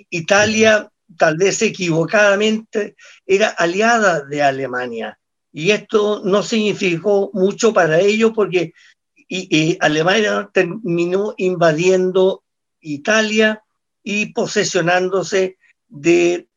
Italia, tal vez equivocadamente, era aliada de Alemania. Y esto no significó mucho para ellos porque Alemania terminó invadiendo Italia y posesionándose de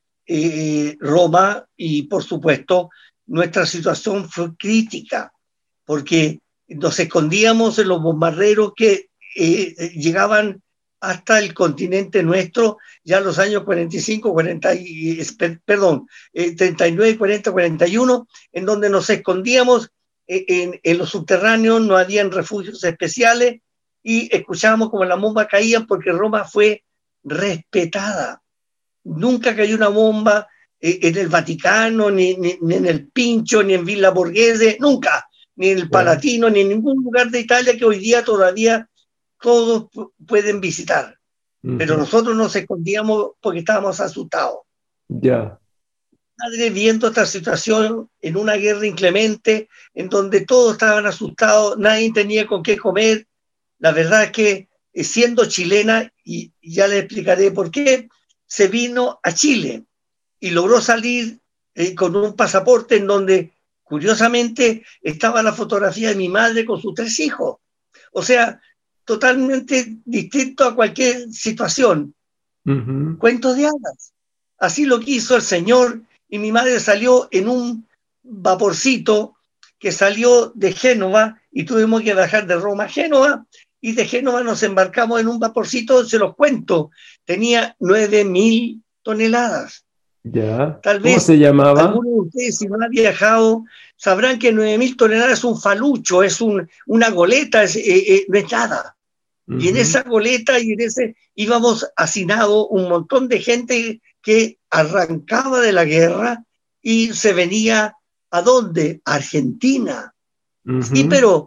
Roma, y por supuesto nuestra situación fue crítica porque nos escondíamos en los bombarderos que llegaban hasta el continente nuestro ya en los años 45, 40, perdón, 39, 40, 41, en donde nos escondíamos en los subterráneos, no habían refugios especiales y escuchábamos como las bombas caían porque Roma fue respetada. Nunca cayó una bomba en el Vaticano, ni en el Pincho, ni en Villa Borghese, nunca, ni en el Palatino, ni en ningún lugar de Italia que hoy día todavía todos pueden visitar. Pero nosotros nos escondíamos porque estábamos asustados. Ya. Madre viendo esta situación en una guerra inclemente, en donde todos estaban asustados, nadie tenía con qué comer. La verdad es que siendo chilena, y ya le explicaré por qué, se vino a Chile y logró salir con un pasaporte en donde curiosamente estaba la fotografía de mi madre con sus 3 hijos. O sea, totalmente distinto a cualquier situación. Cuentos de hadas. Así lo quiso el Señor, y mi madre salió en un vaporcito que salió de Génova y tuvimos que bajar de Roma a Génova, y de Génova nos embarcamos en un vaporcito, se los cuento, tenía 9.000 toneladas. Ya. Tal ¿Cómo vez se llamaba? algunos de ustedes, si no han viajado, sabrán que 9.000 toneladas es un falucho, es una goleta, no es nada. Y en esa goleta y en ese íbamos hacinados un montón de gente que arrancaba de la guerra y se venía ¿a dónde? A Argentina. Sí, pero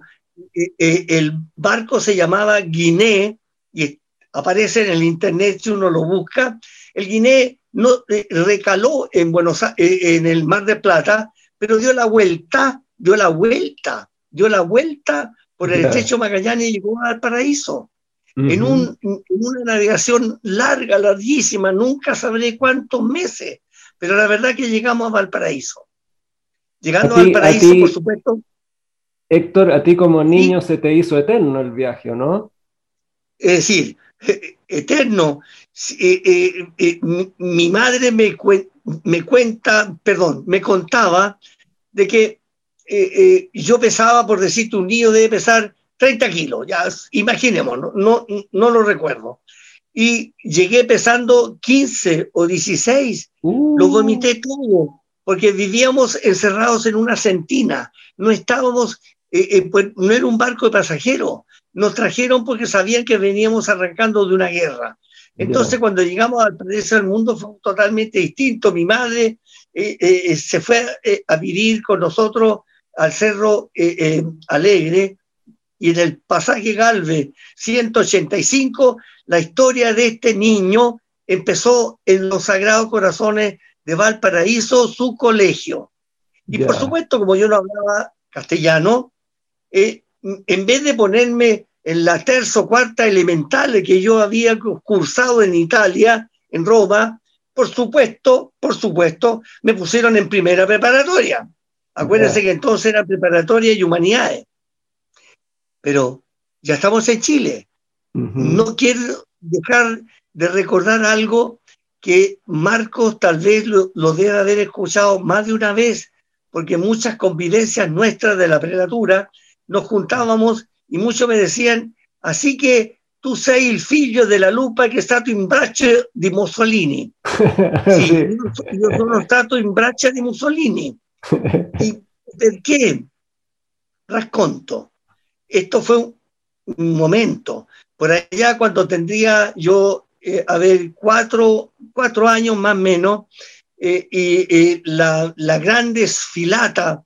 el barco se llamaba Guiné y aparece en el internet si uno lo busca. El Guiné no recaló en el Mar de Plata, pero dio la vuelta por el estrecho Magallanes y llegó al Paraíso. En una navegación larga, larguísima, nunca sabré cuántos meses, pero la verdad que llegamos a Valparaíso. Llegando a A Valparaíso, por ti, supuesto. Héctor, a ti como niño Y, se te hizo eterno el viaje, ¿no? es decir, eterno. Mi madre me contaba de que yo pesaba, por decirte, un niño debe pesar 30 kilos, ya imaginemos, no lo recuerdo. Y llegué pesando 15 o 16, lo vomité todo, porque vivíamos encerrados en una sentina, no estábamos, pues, no era un barco de pasajeros, nos trajeron porque sabían que veníamos arrancando de una guerra. Entonces, cuando llegamos al Paraíso del Mundo fue totalmente distinto. Mi madre se fue a vivir con nosotros al Cerro Alegre, y en el pasaje Galvez 185, la historia de este niño empezó en los Sagrados Corazones de Valparaíso, su colegio. Y por supuesto, como yo no hablaba castellano, en vez de ponerme en la tercera o cuarta elemental que yo había cursado en Italia, en Roma, por supuesto, me pusieron en primera preparatoria. Acuérdense que entonces era preparatoria y humanidades. Pero ya estamos en Chile. No quiero dejar de recordar algo que Marcos tal vez lo debe haber escuchado más de una vez, porque muchas convivencias nuestras de la prelatura nos juntábamos y muchos me decían, así que tú sei il figlio della lupa che è stato in braccia di Mussolini. Sì, io sono stato in braccia di Mussolini. ¿Y perché? Racconto. Esto fue un momento. Por allá cuando tendría yo, 4 años más o menos, la gran desfilata,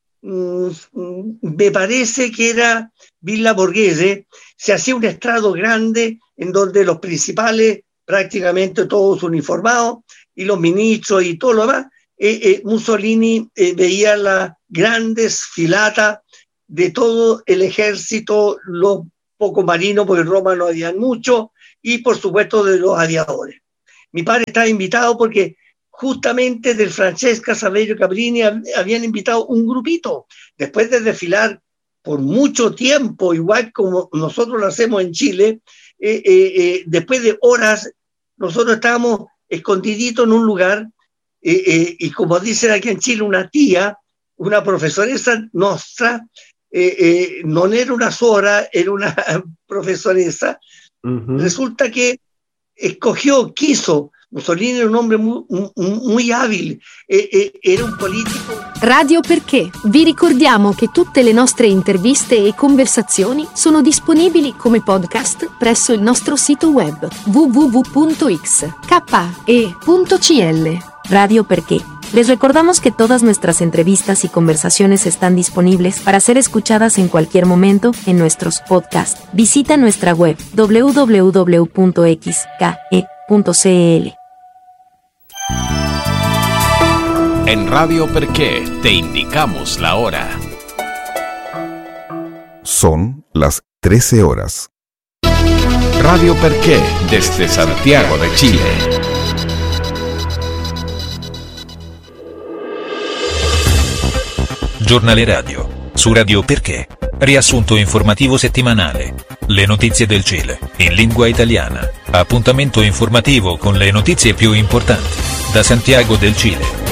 me parece que era Villa Borghese, se hacía un estrado grande en donde los principales, prácticamente todos uniformados, y los ministros y todo lo demás, Mussolini veía la gran desfilata de todo el ejército, los pocos marinos, porque en Roma no había mucho, y por supuesto de los aviadores. Mi padre estaba invitado porque justamente del Francesca Saverio Cabrini habían invitado un grupito. Después de desfilar por mucho tiempo, igual como nosotros lo hacemos en Chile, después de horas, nosotros estábamos escondiditos en un lugar, y como dicen aquí en Chile, una tía, una profesoresa nuestra, no era una sora, era una profesoresa. Resulta que quiso. Mussolini era un hombre muy hábil, era un politico. Radio Perché. Vi ricordiamo che tutte le nostre interviste e conversazioni sono disponibili come podcast presso il nostro sito web www.xke.cl. Radio Perché. Les recordamos que todas nuestras entrevistas y conversaciones están disponibles para ser escuchadas en cualquier momento en nuestros podcasts. Visita nuestra web www.xke.cl. En Radio Perché te indicamos la hora. Son las 13 horas. Radio Perché desde Santiago de Chile. Giornale radio. Su Radio Perché. Riassunto informativo settimanale. Le notizie del Cile, in lingua italiana. Appuntamento informativo con le notizie più importanti. Da Santiago del Cile.